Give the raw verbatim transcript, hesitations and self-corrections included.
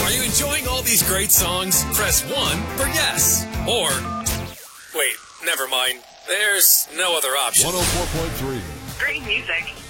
Are you enjoying all these great songs? Press one for yes. Or, wait, never mind. There's no other option. one oh four point three. Great music.